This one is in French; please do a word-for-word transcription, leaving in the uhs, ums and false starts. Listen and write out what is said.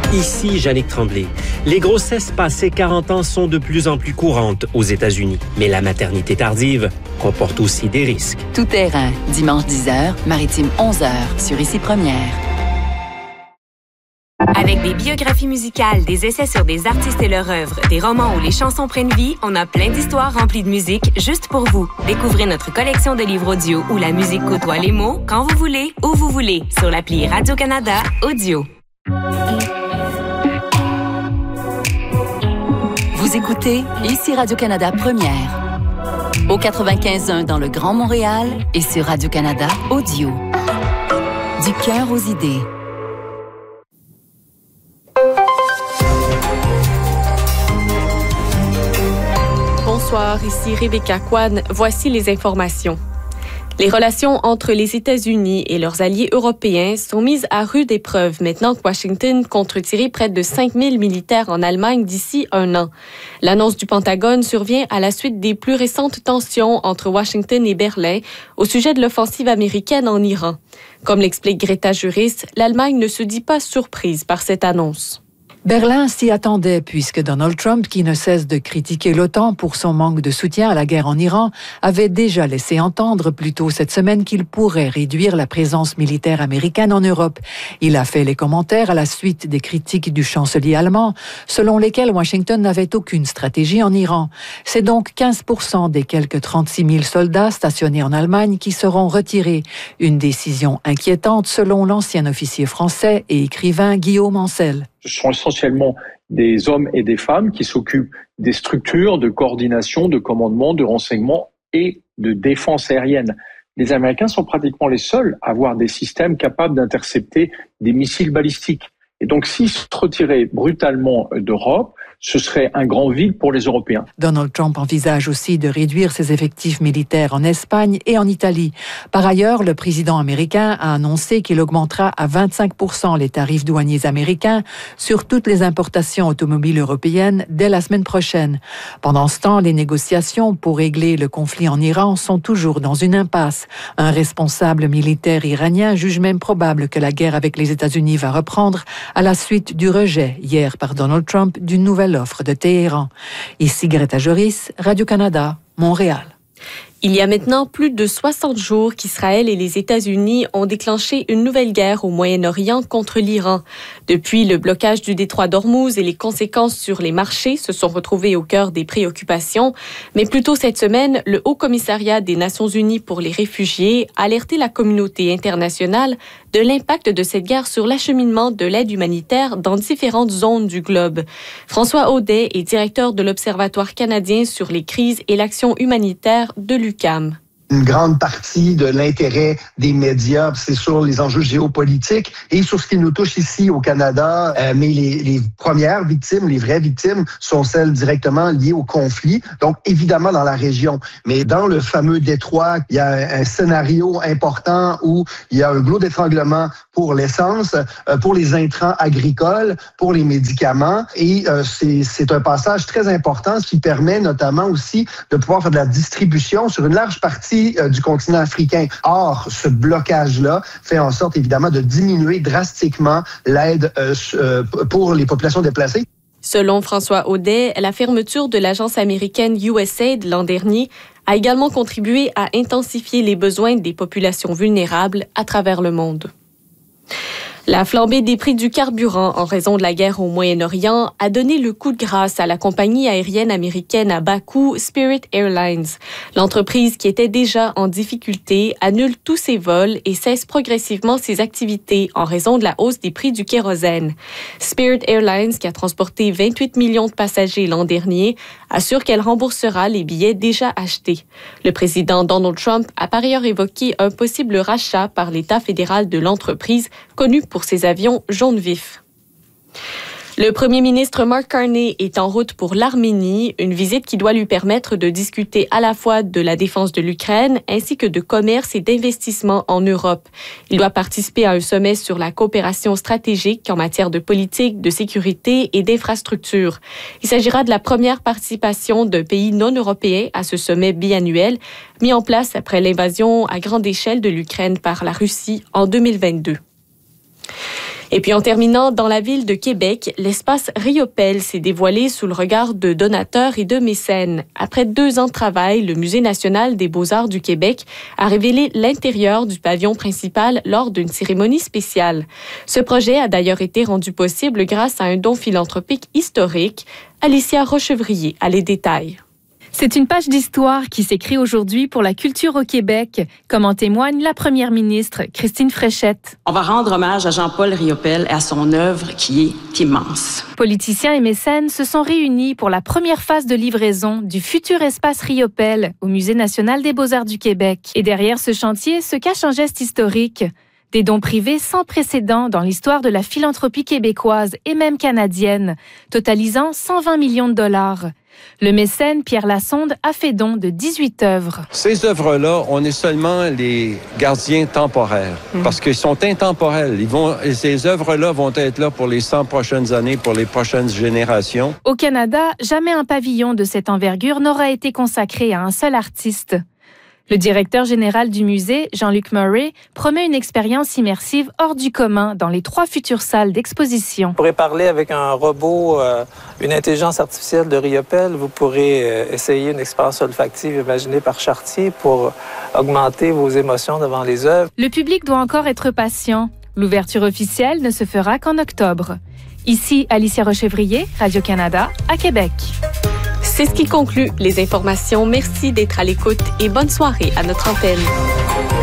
Ici Jannick Tremblay. Les grossesses passées quarante ans sont de plus en plus courantes aux États-Unis. Mais la maternité tardive comporte aussi des risques. Tout terrain, dimanche dix heures, maritime onze heures, sur Ici Première. Avec des biographies musicales, des essais sur des artistes et leur œuvre, des romans où les chansons prennent vie, on a plein d'histoires remplies de musique juste pour vous. Découvrez notre collection de livres audio où la musique côtoie les mots quand vous voulez, où vous voulez, sur l'appli Radio-Canada Audio. Vous écoutez Ici Radio-Canada Première. Au quatre-vingt-quinze point un dans le Grand Montréal et sur Radio-Canada Audio. Du cœur aux idées. Bonsoir, ici Rebecca Kwan. Voici les informations. Les relations entre les États-Unis et leurs alliés européens sont mises à rude épreuve maintenant que Washington compte retirer près de cinq mille militaires en Allemagne d'ici un an. L'annonce du Pentagone survient à la suite des plus récentes tensions entre Washington et Berlin au sujet de l'offensive américaine en Iran. Comme l'explique Greta Juris, l'Allemagne ne se dit pas surprise par cette annonce. Berlin s'y attendait puisque Donald Trump, qui ne cesse de critiquer l'OTAN pour son manque de soutien à la guerre en Iran, avait déjà laissé entendre plus tôt cette semaine qu'il pourrait réduire la présence militaire américaine en Europe. Il a fait les commentaires à la suite des critiques du chancelier allemand, selon lesquels Washington n'avait aucune stratégie en Iran. C'est donc quinze pour cent des quelques trente-six mille soldats stationnés en Allemagne qui seront retirés. Une décision inquiétante selon l'ancien officier français et écrivain Guillaume Ancel. Ce sont essentiellement des hommes et des femmes qui s'occupent des structures de coordination, de commandement, de renseignement et de défense aérienne. Les Américains sont pratiquement les seuls à avoir des systèmes capables d'intercepter des missiles balistiques. Et donc, s'ils se retiraient brutalement d'Europe, ce serait un grand vide pour les Européens. Donald Trump envisage aussi de réduire ses effectifs militaires en Espagne et en Italie. Par ailleurs, le président américain a annoncé qu'il augmentera à vingt-cinq pour cent les tarifs douaniers américains sur toutes les importations automobiles européennes dès la semaine prochaine. Pendant ce temps, les négociations pour régler le conflit en Iran sont toujours dans une impasse. Un responsable militaire iranien juge même probable que la guerre avec les États-Unis va reprendre à la suite du rejet, hier par Donald Trump, d'une nouvelle offre de Téhéran. Ici Greta Joris, Radio-Canada, Montréal. Il y a maintenant plus de soixante jours qu'Israël et les États-Unis ont déclenché une nouvelle guerre au Moyen-Orient contre l'Iran. Depuis, le blocage du détroit d'Ormuz et les conséquences sur les marchés se sont retrouvés au cœur des préoccupations. Mais plus tôt cette semaine, le Haut Commissariat des Nations Unies pour les réfugiés a alerté la communauté internationale de l'impact de cette guerre sur l'acheminement de l'aide humanitaire dans différentes zones du globe. François Audet est directeur de l'Observatoire canadien sur les crises et l'action humanitaire de l'U Q A M. Une grande partie de l'intérêt des médias, c'est sur les enjeux géopolitiques et sur ce qui nous touche ici au Canada. Euh, mais les, les premières victimes, les vraies victimes, sont celles directement liées au conflit. Donc, évidemment, dans la région. Mais dans le fameux détroit, il y a un, un scénario important où il y a un goulot d'étranglement pour l'essence, euh, pour les intrants agricoles, pour les médicaments. Et euh, c'est, c'est un passage très important qui permet notamment aussi de pouvoir faire de la distribution sur une large partie du continent africain. Or, ce blocage-là fait en sorte, évidemment, de diminuer drastiquement l'aide euh, pour les populations déplacées. Selon François Audet, la fermeture de l'agence américaine U S A I D l'an dernier a également contribué à intensifier les besoins des populations vulnérables à travers le monde. La flambée des prix du carburant en raison de la guerre au Moyen-Orient a donné le coup de grâce à la compagnie aérienne américaine à bas coût Spirit Airlines. L'entreprise, qui était déjà en difficulté, annule tous ses vols et cesse progressivement ses activités en raison de la hausse des prix du kérosène. Spirit Airlines, qui a transporté vingt-huit millions de passagers l'an dernier, assure qu'elle remboursera les billets déjà achetés. Le président Donald Trump a par ailleurs évoqué un possible rachat par l'État fédéral de l'entreprise, connu pour ses avions jaune vif. Le premier ministre Mark Carney est en route pour l'Arménie, une visite qui doit lui permettre de discuter à la fois de la défense de l'Ukraine ainsi que de commerce et d'investissement en Europe. Il doit participer à un sommet sur la coopération stratégique en matière de politique, de sécurité et d'infrastructure. Il s'agira de la première participation d'un pays non européen à ce sommet biannuel, mis en place après l'invasion à grande échelle de l'Ukraine par la Russie en deux mille vingt-deux. Et puis en terminant, dans la ville de Québec, l'espace Riopelle s'est dévoilé sous le regard de donateurs et de mécènes. Après deux ans de travail, le Musée national des beaux-arts du Québec a révélé l'intérieur du pavillon principal lors d'une cérémonie spéciale. Ce projet a d'ailleurs été rendu possible grâce à un don philanthropique historique. Alicia Rochevrier a les détails. C'est une page d'histoire qui s'écrit aujourd'hui pour la culture au Québec, comme en témoigne la première ministre, Christine Fréchette. On va rendre hommage à Jean-Paul Riopelle et à son œuvre qui est immense. Politiciens et mécènes se sont réunis pour la première phase de livraison du futur espace Riopelle au Musée national des beaux-arts du Québec. Et derrière ce chantier se cache un geste historique. Des dons privés sans précédent dans l'histoire de la philanthropie québécoise et même canadienne, totalisant cent vingt millions de dollars. Le mécène Pierre Lassonde a fait don de dix-huit œuvres. Ces œuvres-là, on est seulement les gardiens temporaires, mmh. parce qu'ils sont intemporels. Ils vont, ces œuvres-là vont être là pour les cent prochaines années, pour les prochaines générations. Au Canada, jamais un pavillon de cette envergure n'aura été consacré à un seul artiste. Le directeur général du musée, Jean-Luc Murray, promet une expérience immersive hors du commun dans les trois futures salles d'exposition. Vous pourrez parler avec un robot, euh, une intelligence artificielle de Riopelle. Vous pourrez euh, essayer une expérience olfactive imaginée par Chartier pour augmenter vos émotions devant les œuvres. Le public doit encore être patient. L'ouverture officielle ne se fera qu'en octobre. Ici, Alicia Rochevrier, Radio-Canada, à Québec. C'est ce qui conclut les informations. Merci d'être à l'écoute et bonne soirée à notre antenne.